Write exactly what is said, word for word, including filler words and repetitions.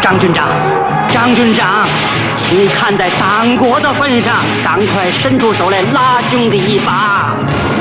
张军长，张军长，请看在党国的份上，赶快伸出手来拉兄弟一把。